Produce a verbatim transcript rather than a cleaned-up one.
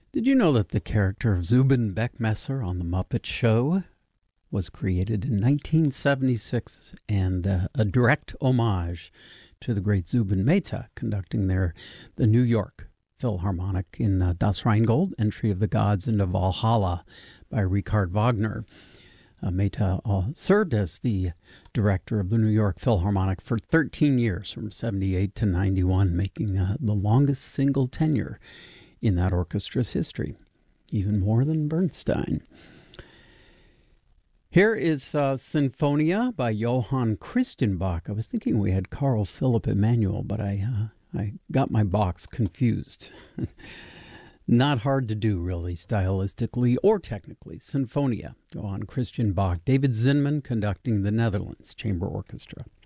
Did you know that the character of Zubin Beckmesser on The Muppet Show was created in nineteen seventy-six and uh, a direct homage to the great Zubin Mehta conducting their the New York Philharmonic in uh, Das Rheingold, Entry of the Gods into Valhalla by Richard Wagner. Uh, Mehta uh, served as the director of the New York Philharmonic for thirteen years, from seventy-eight to ninety-one, making uh, the longest single tenure in that orchestra's history, even more than Bernstein. Here is uh, Sinfonia by Johann Christian Bach. I was thinking we had Carl Philipp Emanuel, but I uh, I got my box confused. Not hard to do, really, stylistically or technically. Sinfonia, Johann Christian Bach. David Zinman conducting the Netherlands Chamber Orchestra.